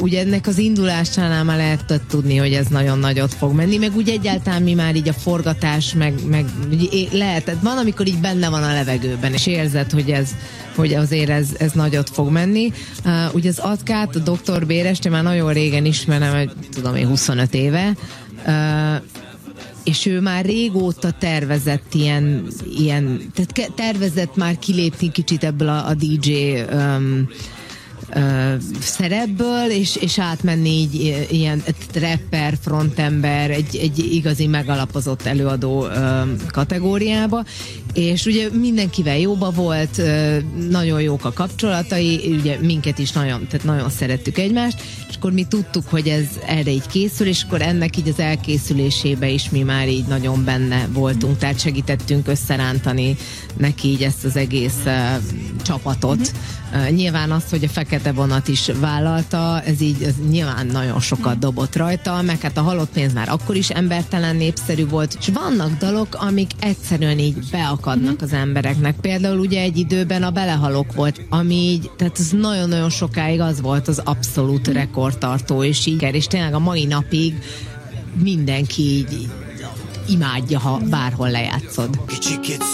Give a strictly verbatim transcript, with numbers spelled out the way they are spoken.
ugye ennek az indulásánál már lehet tudni, hogy ez nagyon nagyot fog menni, meg úgy egyáltalán mi már így a forgatás, meg, meg lehet, van, amikor így benne van a levegőben, és érzed, hogy ez, hogy azért ez, ez nagyot fog menni. Uh, ugye az Atkát, a doktor Bérest, én már nagyon régen ismerem, hogy tudom én huszonöt éve, uh, és ő már régóta tervezett ilyen, ilyen tehát tervezett már kilépni kicsit ebből a, a dé dzsé um, uh, szerepből, és, és átmenni így ilyen rapper, frontember, egy, egy igazi megalapozott előadó um, kategóriába, és ugye mindenkivel jóba volt, nagyon jók a kapcsolatai, ugye minket is nagyon, tehát nagyon szerettük egymást, és akkor mi tudtuk, hogy ez erre így készül, és akkor ennek így az elkészülésébe is mi már így nagyon benne voltunk, tehát segítettünk összerántani neki így ezt az egész uh, csapatot. Uh, nyilván az, hogy a Fekete Vonat is vállalta, ez így ez nyilván nagyon sokat dobott rajta, meg hát a Halott pénz már akkor is embertelen népszerű volt, és vannak dalok, amik egyszerűen így beakadnak az embereknek. Például ugye egy időben a Belehalok volt, ami így, tehát ez nagyon-nagyon sokáig az volt az abszolút rekordtartó, és így, és tényleg a mai napig mindenki így imádja, ha bárhol lejátszod. Kicsikét